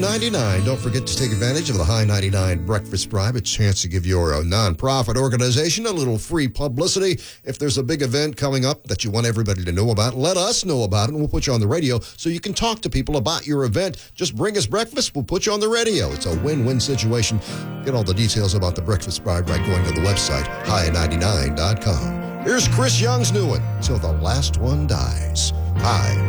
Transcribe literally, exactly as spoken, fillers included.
ninety-nine. Don't forget to take advantage of the High ninety-nine Breakfast Bribe. A chance to give your uh, nonprofit organization a little free publicity. If there's a big event coming up that you want everybody to know about, let us know about it, and we'll put you on the radio so you can talk to people about your event. Just bring us breakfast. We'll put you on the radio. It's a win-win situation. Get all the details about the Breakfast Bribe by going to the website, high ninety-nine dot com. Here's Chris Young's new one, Till the Last One Dies. High